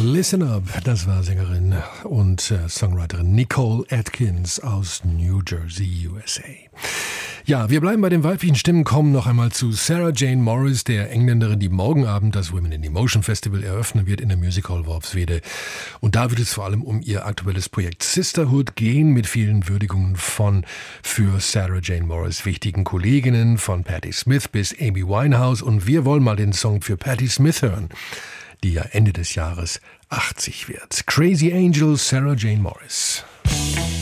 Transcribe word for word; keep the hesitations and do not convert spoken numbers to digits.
Listen Up, das war Sängerin und äh, Songwriterin Nicole Atkins aus New Jersey, U S A. Ja, wir bleiben bei den weiblichen Stimmen, kommen noch einmal zu Sarah Jane Morris, der Engländerin, die morgen Abend das Women in Emotion Festival eröffnen wird in der Music Hall Worpswede. Und da wird es vor allem um ihr aktuelles Projekt Sisterhood gehen, mit vielen Würdigungen von für Sarah Jane Morris wichtigen Kolleginnen, von Patti Smith bis Amy Winehouse. Und wir wollen mal den Song für Patti Smith hören, die ja Ende des Jahres achtzig wird. Crazy Angel, Sarah Jane Morris.